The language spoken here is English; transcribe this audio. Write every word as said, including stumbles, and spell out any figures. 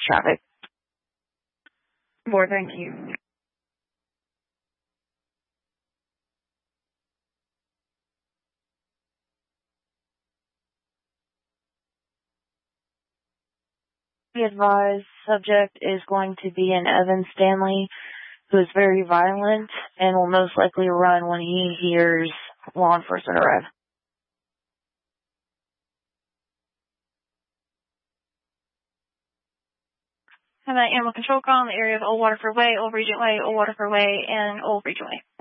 traffic. Board, thank you. Be advised, subject is going to be an Evan Stanley, who is very violent and will most likely run when he hears law enforcement arrive. Have that animal control call in the area of Old Waterford Way, Old Regent Way, Old Waterford Way, and Old Regent Way.